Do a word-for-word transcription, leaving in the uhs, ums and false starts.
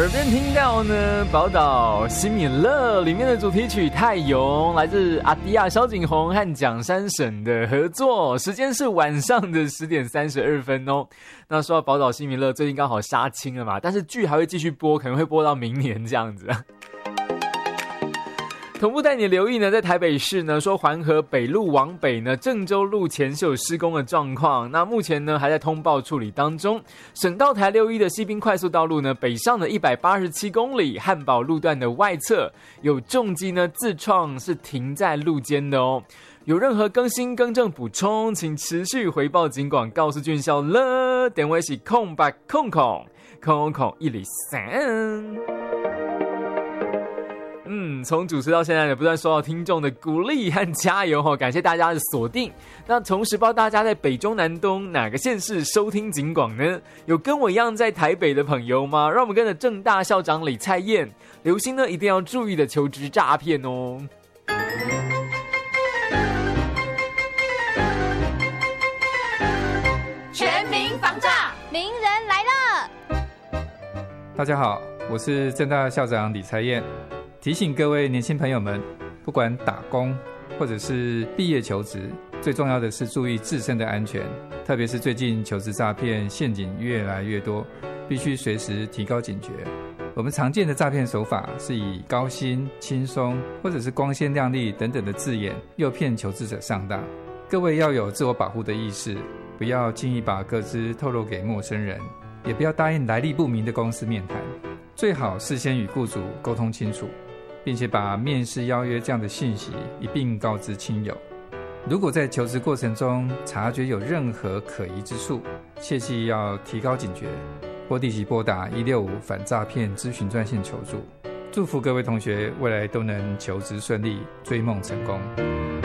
耳边听到呢，宝岛新米乐里面的主题曲《泰勇》，来自阿迪亚、萧景宏和蒋山省的合作，时间是晚上的十点三十二分哦。那说到宝岛新米乐，最近刚好杀青了嘛，但是剧还会继续播，可能会播到明年这样子。同步带你留意呢，在台北市呢，说环河北路往北呢，郑州路前是有施工的状况，那目前呢还在通报处理当中。省道台六一的西滨快速道路呢，北上的一百八十七公里，汉宝路段的外侧有重机呢自创是停在路肩的哦。有任何更新更正补充，请持续回报警广告诉俊孝了。电话是空八空空空空一零三。嗯，从主持到现在呢，不断收到听众的鼓励和加油哈，感谢大家的锁定。那同时，不知道大家在北中南东哪个县市收听警广呢？有跟我一样在台北的朋友吗？让我们跟着政大校长李蔡燕，留心呢一定要注意的求职诈骗哦。 全民防诈，名人来了。 大家好，我是政大校长李蔡燕。提醒各位年轻朋友们，不管打工或者是毕业求职，最重要的是注意自身的安全，特别是最近求职诈骗陷阱越来越多，必须随时提高警觉。我们常见的诈骗手法是以高薪、轻松或者是光鲜亮丽等等的字眼诱骗求职者上当。各位要有自我保护的意识，不要轻易把个资透露给陌生人，也不要答应来历不明的公司面谈，最好事先与雇主沟通清楚，并且把面试邀约这样的信息一并告知亲友。如果在求职过程中察觉有任何可疑之处，切记要提高警觉，或立即拨打一六五反诈骗咨询专线求助。祝福各位同学未来都能求职顺利，追梦成功。